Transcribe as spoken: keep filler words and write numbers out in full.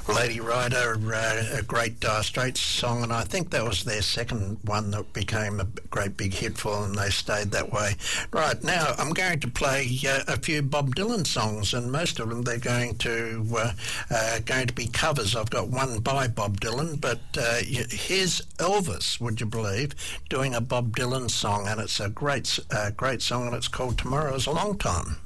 Lady Rider, uh, a great Dire Straits song, and I think that was their second one that became a great big hit for them. They stayed that way. Right, now I'm going to play uh, a few Bob Dylan songs, and most of them they're going to uh, uh, going to be covers. I've got one by Bob Dylan, but uh, here's Elvis, would you believe, doing a Bob Dylan song, and it's a great, uh, great song, and it's called Tomorrow's a Long Time.